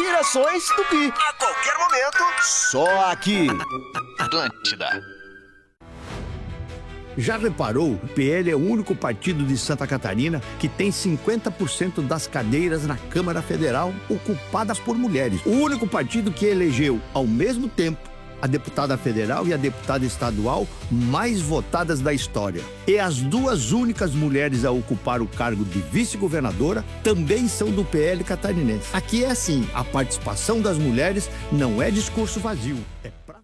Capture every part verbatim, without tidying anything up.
Inspirações Tupi. A qualquer momento, só aqui. Atlântida. Já reparou? O P L é o único partido de Santa Catarina que tem cinquenta por cento das cadeiras na Câmara Federal ocupadas por mulheres. O único partido que elegeu, ao mesmo tempo, a deputada federal e a deputada estadual mais votadas da história. E as duas únicas mulheres a ocupar o cargo de vice-governadora também são do P L catarinense. Aqui é assim, a participação das mulheres não é discurso vazio, é pra...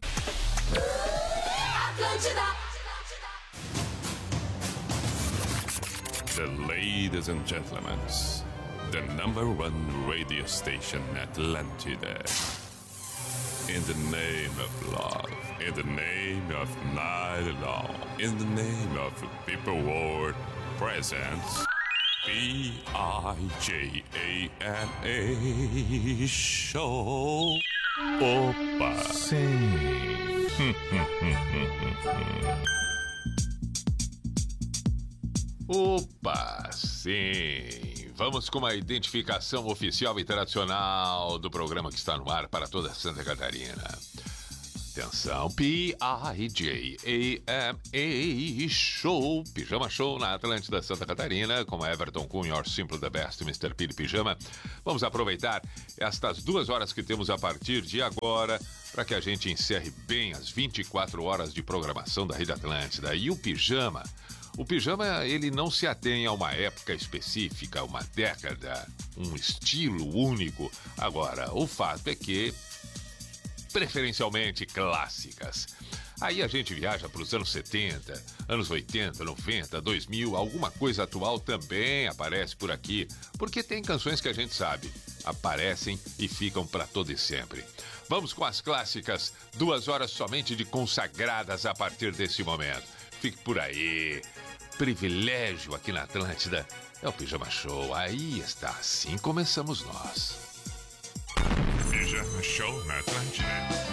The ladies and gentlemen, the number one radio station Atlântida. In the name of love, in the name of night long, in the name of people world presents B I J A N A Show. Opa! Sim. Opa, sim! Vamos com uma identificação oficial e tradicional do programa que está no ar para toda Santa Catarina. Atenção, P I J A M A Show, Pijama Show na Atlântida Santa Catarina, com Everton Cunha, Your Simple the Best, mister P de Pijama. Vamos aproveitar estas duas horas que temos a partir de agora para que a gente encerre bem as vinte e quatro horas de programação da Rede Atlântida. E o Pijama... O pijama, ele não se atém a uma época específica, uma década, um estilo único. Agora, o fato é que, preferencialmente clássicas. Aí a gente viaja para os anos setenta, anos oitenta, noventa, dois mil, alguma coisa atual também aparece por aqui, porque tem canções que a gente sabe, aparecem e ficam para todo e sempre. Vamos com as clássicas, duas horas somente de consagradas a partir desse momento. Fique por aí. Privilégio aqui na Atlântida é o Pijama Show. Aí está, assim começamos nós. Pijama Show na Atlântida.